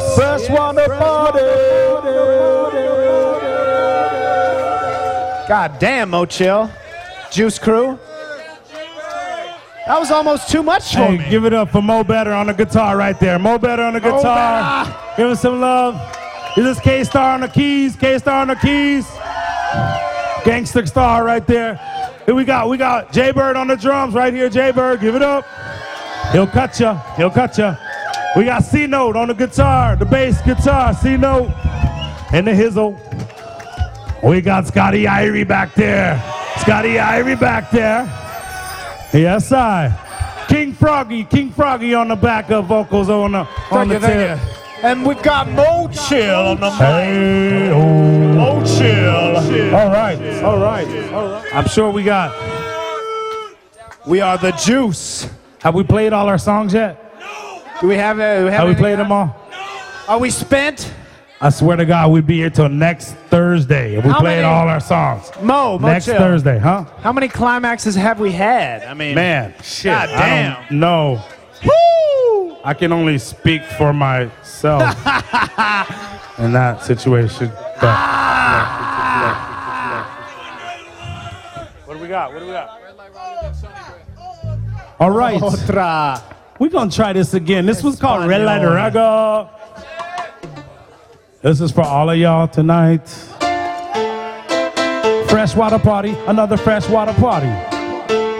Yes. Freshwater Party. God damn, Mo Chill. Juice Crew. That was almost too much for Hey, me. give it up for Mo Better on the guitar right there. Mo Better on the guitar. Give him some love. This is K-Star on the keys. K-Star on the keys. Gangster Star right there. Here we got Jay-Bird on the drums right here. Jay-Bird, give it up. He'll cut ya. He'll cut ya. We got C-Note on the guitar, the bass guitar, C-Note, and the hizzle. We got Scotty Irie back there. Scotty Irie back there. Yes, I. King Froggy on the backup vocals on the tip. And we've got Mo Chill on the mic. Hey, oh. Mo Chill. All right. I'm sure we got. We are the Juice. Have we played all our songs yet? Do we have it? Have we played them all? Are we spent? I swear to God, we'd be here till next Thursday if we played all our songs. Mo next Chill. Thursday, huh? How many climaxes have we had? I mean, Man, shit. God damn. I don't know. Woo! I can only speak for myself in that situation. But, What do we got? All right. Otra. We're going to try this again. This was called Red Light Reggae. This is for all of y'all tonight. Freshwater Party, another freshwater party.